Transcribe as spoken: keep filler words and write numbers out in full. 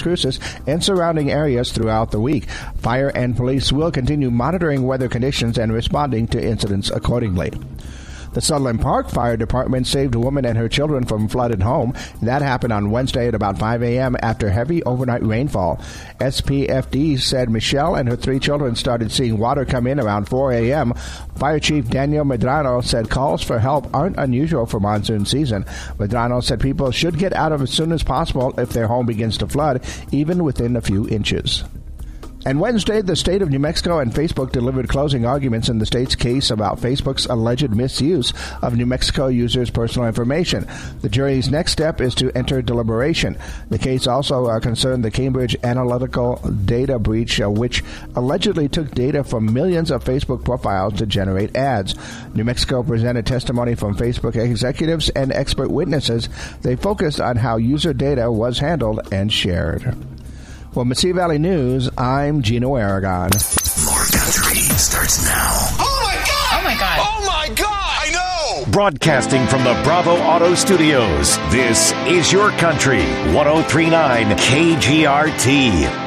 Las Cruces and surrounding areas throughout the week. Fire and police will continue monitoring weather conditions and responding to incidents accordingly. The Sutherland Park Fire Department saved a woman and her children from flooded home. That happened on Wednesday at about five a.m. after heavy overnight rainfall. S P F D said Michelle and her three children started seeing water come in around four a.m. Fire Chief Daniel Medrano said calls for help aren't unusual for monsoon season. Medrano said people should get out of as soon as possible if their home begins to flood, even within a few inches. And Wednesday, the state of New Mexico and Facebook delivered closing arguments in the state's case about Facebook's alleged misuse of New Mexico users' personal information. The jury's next step is to enter deliberation. The case also uh, concerned the Cambridge Analytical data breach, uh, which allegedly took data from millions of Facebook profiles to generate ads. New Mexico presented testimony from Facebook executives and expert witnesses. They focused on how user data was handled and shared. For Mesilla Valley News, I'm Gino Aragon. More Country starts now. Oh, my God! Oh, my God! Oh, my God! I know! Broadcasting from the Bravo Auto Studios, this is Your Country, one oh three point nine K G R T.